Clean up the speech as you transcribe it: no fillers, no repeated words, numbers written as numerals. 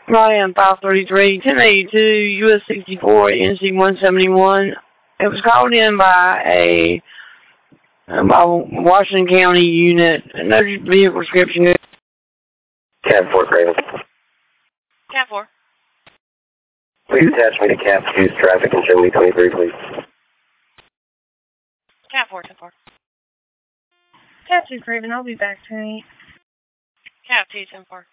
Ryan 533, 1082, US 64, NC 171. It was called in by by Washington County unit. No vehicle description. Cab 4, Craven. Cab 4. Please attach me to Cab 2's traffic and show me 23, please. Cab 4, 10-4. Cab 2, Craven, I'll be back tonight. Cab 2, 10-4.